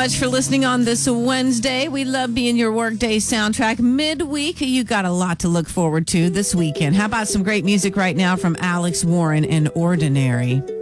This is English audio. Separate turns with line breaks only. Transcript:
much for listening on this Wednesday. We love being your workday soundtrack. Midweek, you got a lot to look forward to this weekend. How about some great music right now from Alex Warren and Ordinary?